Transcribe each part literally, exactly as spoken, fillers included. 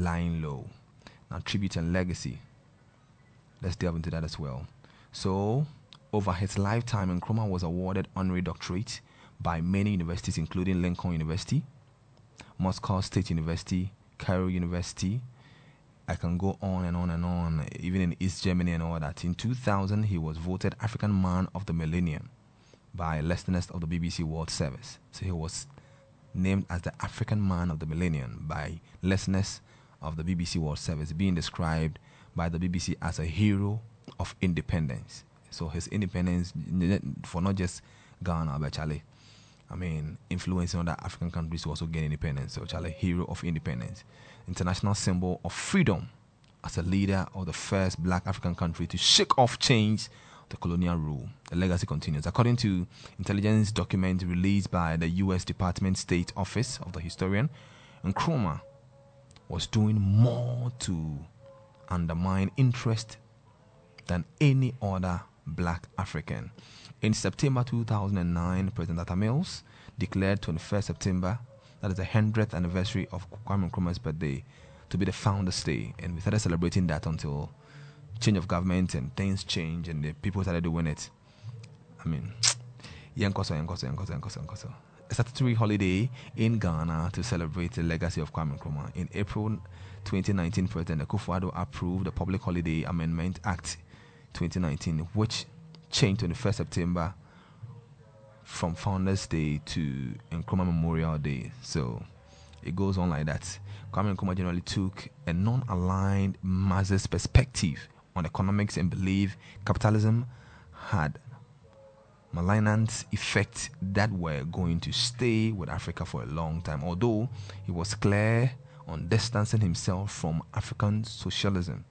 lying low. Now, tribute and legacy. Let's delve into that as well. So, over his lifetime, Nkrumah was awarded honorary doctorate by many universities, including Lincoln University, Moscow State University, Cairo University. I can go on and on and on, even in East Germany and all that. In two thousand, he was voted African Man of the Millennium by listeners of the B B C World Service. So he was named as the African Man of the Millennium by listeners of the B B C World Service, being described by the B B C as a hero of independence. So his independence for not just Ghana, but Charlie, I mean, influencing other African countries to also gain independence. So Charlie, hero of independence, international symbol of freedom, as a leader of the first black African country to shake off chains of the colonial rule. The legacy continues. According to intelligence documents released by the U S Department State Office of the Historian, Nkrumah was doing more to undermine interest than any other black African. In September two thousand nine, President Atta Mills declared twenty-first September, that is the hundredth anniversary of Kwame Nkrumah's birthday, to be the Founders' Day, and we started celebrating that until change of government and things changed and the people started doing it. I mean, yankoso, yankoso, yankoso, yankoso, yankoso. A statutory holiday in Ghana to celebrate the legacy of Kwame Nkrumah. In April twenty nineteen, President Akufo-Addo approved the Public Holiday Amendment Act twenty nineteen, which changed twenty-first September from Founders Day to Nkrumah Memorial Day. So it goes on like that. Kwame Nkrumah generally took a non-aligned Marxist perspective on economics and believed capitalism had malignant effects that were going to stay with Africa for a long time, although he was clear on distancing himself from African socialism.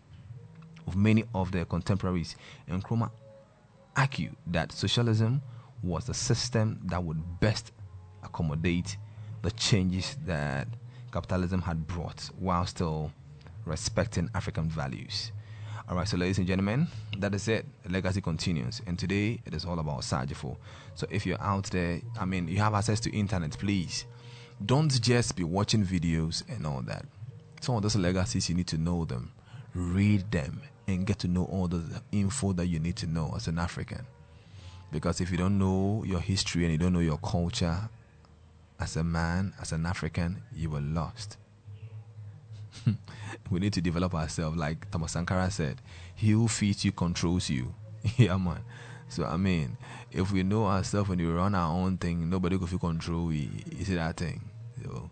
Of many of their contemporaries, Nkrumah argued that socialism was the system that would best accommodate the changes that capitalism had brought while still respecting African values. Alright, so ladies and gentlemen, that is it. The legacy continues, and today it is all about Sajifo. So if you're out there, I mean, you have access to internet, please don't just be watching videos and all that. Some of those legacies, you need to know them, read them, and get to know all the info that you need to know as an African. Because if you don't know your history and you don't know your culture as a man, as an African, you are lost. We need to develop ourselves, like Thomas Sankara said, he who feeds you controls you. Yeah, man. So I mean, if we know ourselves and we run our own thing, nobody could feel control. We, you see that thing. So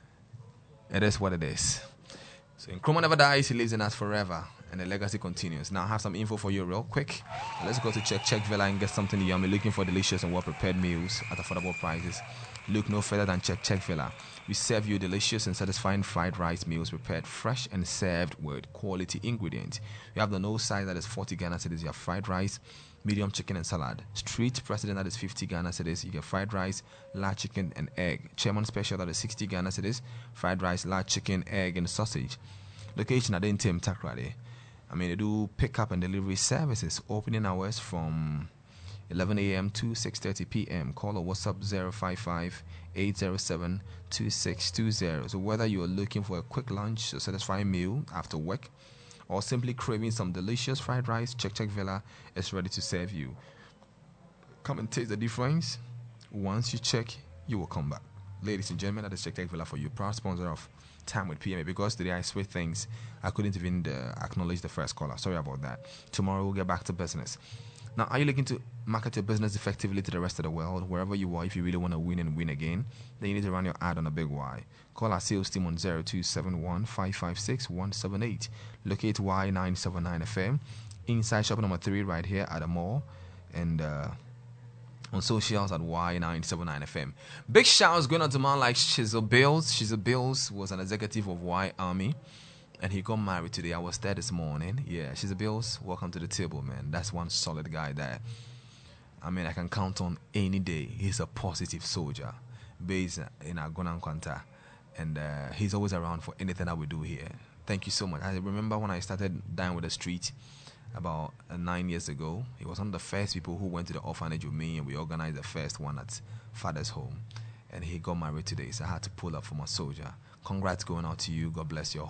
it is what it is. So Nkrumah never dies, he lives in us forever, and the legacy continues. Now I have some info for you real quick. Let's go to Check Check Villa and get something yummy. Looking for delicious and well-prepared meals at affordable prices? Look no further than Check Check Villa. We serve you delicious and satisfying fried rice meals prepared fresh and served with quality ingredients. We have the no size, that is forty Ghana cedis. You have fried rice, medium chicken and salad. Street president, that is fifty Ghana cedis. You get fried rice, large chicken and egg. Chairman special, that is sixty Ghana cedis. Fried rice, large chicken, egg and sausage. Location at Intem Takrade. I mean, they do pick up and delivery services. Opening hours from eleven a m to six thirty p m Call or WhatsApp zero five five, eight zero seven, two six two zero. So whether you are looking for a quick lunch, a satisfying meal after work, or simply craving some delicious fried rice, Check Check Villa is ready to serve you. Come and taste the difference. Once you check, you will come back. Ladies and gentlemen, that is Check Check Villa for you, proud sponsor of Time with P M A. Because today I switched things, I couldn't even uh, acknowledge the first caller. Sorry about that. Tomorrow we'll get back to business. Now, are you looking to market your business effectively to the rest of the world? Wherever you are, if you really want to win and win again, then you need to run your ad on a big Y. Call our sales team on zero two seven one, five five six, one seven eight. Locate Y nine seven nine F M. Inside shop number three right here at the mall. And uh, on socials at Y nine seven nine F M. Big shouts going out to man like Shizzle Bills. Shizzle Bills was an executive of Y Army, and he got married today. I was there this morning. Yeah, Shizzle Bills, welcome to the table, man. That's one solid guy there. I mean, I can count on any day. He's a positive soldier based in Agona Nkwanta, and uh, he's always around for anything that we do here. Thank you so much. I remember when I started Dying with the Street about uh, nine years ago. He was one of the first people who went to the orphanage with me, and we organized the first one at Father's Home. And he got married today, so I had to pull up for my soldier. Congrats going out to you. God bless your